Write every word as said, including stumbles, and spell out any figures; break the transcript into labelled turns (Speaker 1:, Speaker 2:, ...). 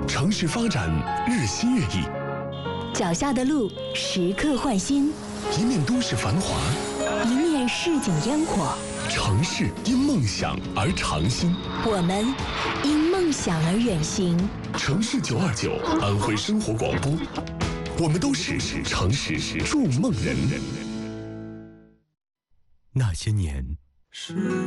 Speaker 1: 城市发展日新月异，
Speaker 2: 脚下的路时刻换新，
Speaker 1: 一面都市繁华，
Speaker 2: 一面市井烟火。
Speaker 1: 城市因梦想而长新，
Speaker 2: 我们因梦想而远行。
Speaker 1: 城市九二九，安徽生活广播，我们都是城市筑梦人。那些年。